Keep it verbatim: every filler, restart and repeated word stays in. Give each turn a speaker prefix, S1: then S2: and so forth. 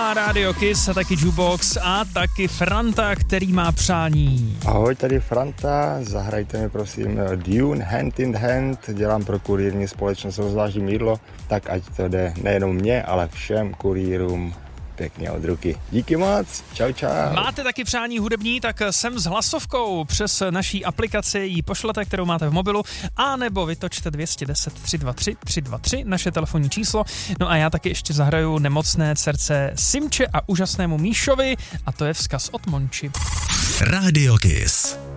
S1: poslouchá Radio Kiss a taky Jukebox a taky Franta, který má přání.
S2: Ahoj, tady Franta, zahrajte mi prosím Dune Hand in Hand, dělám pro kurýrní společnost Rozvážím jídlo, tak ať to jde nejenom mě, ale všem kurýrům pěkně od ruky. Díky moc, čau čau.
S1: Máte taky přání hudební, tak sem s hlasovkou přes naší aplikaci ji pošlete, kterou máte v mobilu, a nebo vytočte dvě jedna deset tři dva tři tři dva tři, naše telefonní číslo. No a já taky ještě zahraju Nemocné srdce Simče a úžasnému Míšovi, a to je vzkaz od Monči.
S3: Radio Kiss.